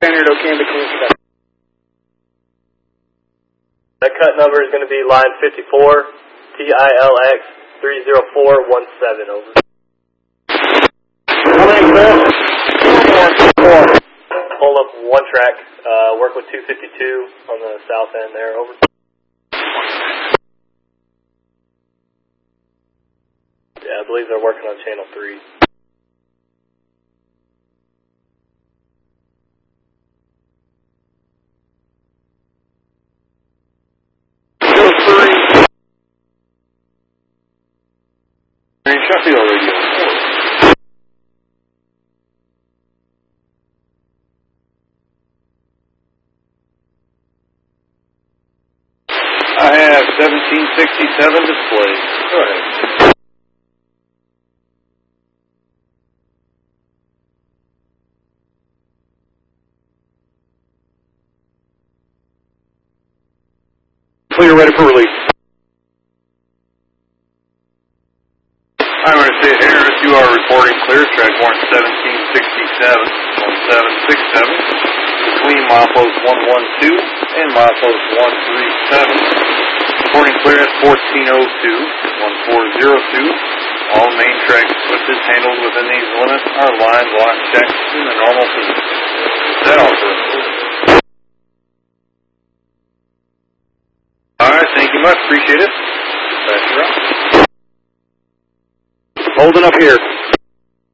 Standard Ocambe Quebec. That cut number is going to be line 54, TILX 30417, over. How many clear? 4. Pull up one track, work with 252 on the south end there, over. Yeah, I believe they're working on channel 3. Sheffield radio. I have 1767 display. Go ahead. Clear, ready for release. I'm going to say Harris, you are reporting clear, track warrant 1767, 1767, between milepost 112 and milepost 137. Reporting clear at 1402, 1402. All main track switches handled within these limits are line lock checked in the normal position. That offer. Alright, thank you much, appreciate it. Pass it around. Holding up here.